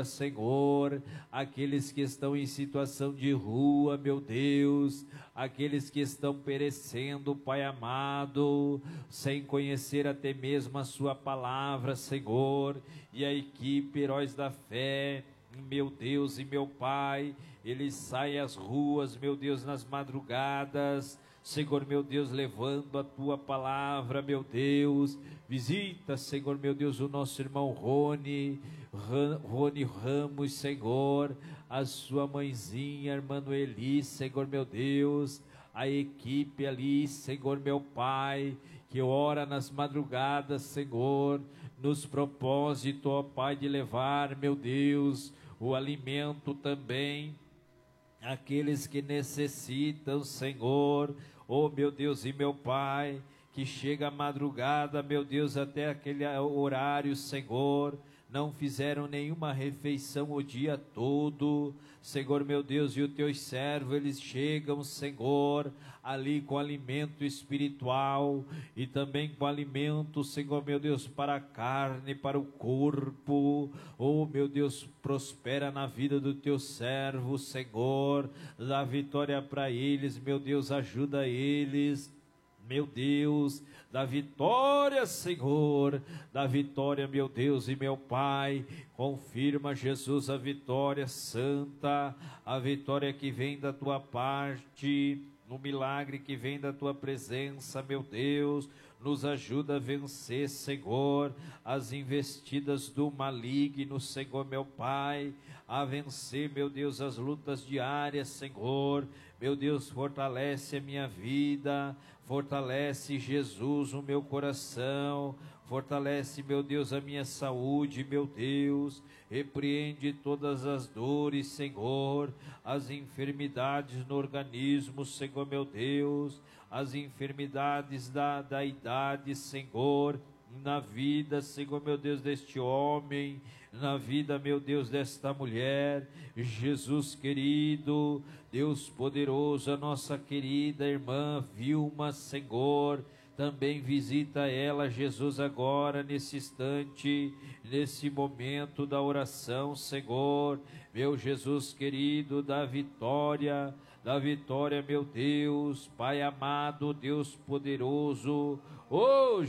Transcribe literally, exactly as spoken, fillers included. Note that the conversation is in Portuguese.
Senhor, aqueles que estão em situação de rua, meu Deus, aqueles que estão perecendo, Pai amado, sem conhecer até mesmo a sua palavra, Senhor, e a equipe Heróis da Fé, meu Deus e meu Pai, eles saem às ruas, meu Deus, nas madrugadas, Senhor, meu Deus, levando a tua palavra, meu Deus. Visita, Senhor, meu Deus, o nosso irmão Rony, Rony Ramos, Senhor, a sua mãezinha, irmã Noeli, Senhor, meu Deus, a equipe ali, Senhor, meu Pai, que ora nas madrugadas, Senhor, nos propósitos, ó Pai, de levar, meu Deus, o alimento também, aqueles que necessitam, Senhor, oh meu Deus e meu Pai, que chega a madrugada, meu Deus, até aquele horário, Senhor, não fizeram nenhuma refeição o dia todo, Senhor, meu Deus, e os teus servos, eles chegam, Senhor, ali com alimento espiritual, e também com alimento, Senhor, meu Deus, para a carne, para o corpo, oh, meu Deus, prospera na vida do teu servo, Senhor, dá vitória para eles, meu Deus, ajuda eles, meu Deus, da vitória, Senhor, da vitória, meu Deus e meu Pai, confirma, Jesus, a vitória santa, a vitória que vem da tua parte, no milagre que vem da tua presença, meu Deus, nos ajuda a vencer, Senhor, as investidas do maligno, Senhor, meu Pai, a vencer, meu Deus, as lutas diárias, Senhor, meu Deus, fortalece a minha vida, fortalece, Jesus, o meu coração, fortalece, meu Deus, a minha saúde, meu Deus, repreende todas as dores, Senhor, as enfermidades no organismo, Senhor, meu Deus, as enfermidades da, da idade, Senhor, na vida, Senhor, meu Deus, deste homem, na vida, meu Deus, desta mulher, Jesus querido, Deus poderoso, a nossa querida irmã Vilma, Senhor, também visita ela, Jesus, agora, nesse instante, nesse momento da oração, Senhor, meu Jesus querido, da vitória, da vitória, meu Deus, Pai amado, Deus poderoso, oh